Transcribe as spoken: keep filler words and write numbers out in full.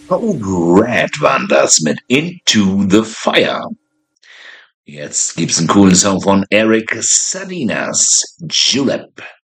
Code Red waren das mit Into the Fire. Jetzt gibt's einen coolen Song von Eric Salinas, Julep.